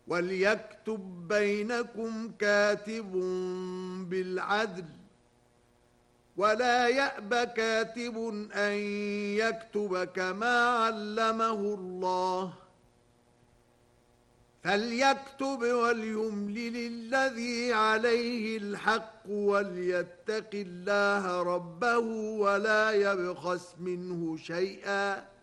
وليكتب بينكم كاتب بالعدل ولا يأب كاتب أن يكتب كما علمه الله فليكتب وليملل الذي عليه الحق وليتق الله ربه ولا يبخس منه شيئا